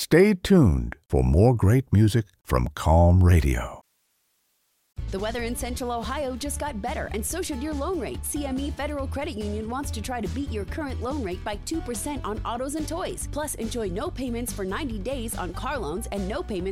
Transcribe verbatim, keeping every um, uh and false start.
Stay tuned for more great music from Calm Radio. The weather in Central Ohio just got better, and so should your loan rate. C M E Federal Credit Union wants to try to beat your current loan rate by two percent on autos and toys. Plus, enjoy no payments for ninety days on car loans and no payments